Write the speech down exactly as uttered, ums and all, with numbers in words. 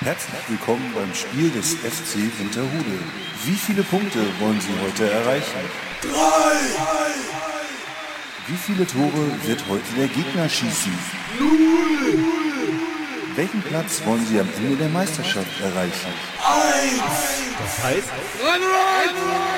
Herzlich willkommen beim Spiel des F C Winterhude. Wie viele Punkte wollen Sie heute erreichen? Drei! Wie viele Tore wird heute der Gegner schießen? Null! Welchen Platz wollen Sie am Ende der Meisterschaft erreichen? Eins! Das heißt? Run, run!